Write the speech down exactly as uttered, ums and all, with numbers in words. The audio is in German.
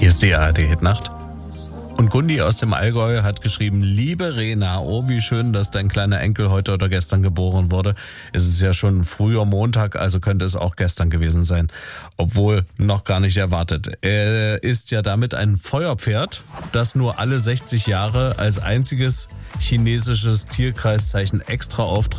Hier ist die A R D-Hitnacht. Und Gundi aus dem Allgäu hat geschrieben: Liebe Rena, oh wie schön, dass dein kleiner Enkel heute oder gestern geboren wurde. Es ist ja schon früher Montag, also könnte es auch gestern gewesen sein. Obwohl noch gar nicht erwartet. Er ist ja damit ein Feuerpferd, das nur alle sechzig Jahre als einziges chinesisches Tierkreiszeichen extra auftritt.